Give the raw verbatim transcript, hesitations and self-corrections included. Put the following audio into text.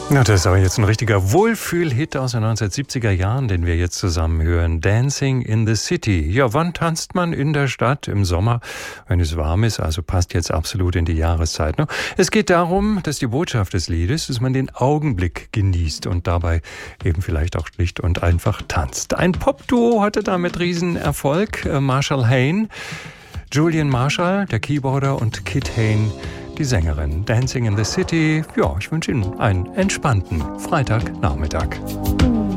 Na, das ist aber jetzt ein richtiger Wohlfühl-Hit aus den neunzehnhundertsiebziger Jahren, den wir jetzt zusammen hören. Dancing in the City. Ja, wann tanzt man in der Stadt? Im Sommer, wenn es warm ist, also passt jetzt absolut in die Jahreszeit. Ne? Es geht darum, dass die Botschaft des Liedes, dass man den Augenblick genießt und dabei eben vielleicht auch schlicht und einfach tanzt. Ein Popduo hatte damit Riesenerfolg. Marshall Hayne, Julian Marshall, der Keyboarder, und Kit Hayne, die Sängerin. Dancing in the City. Ja, ich wünsche Ihnen einen entspannten Freitagnachmittag.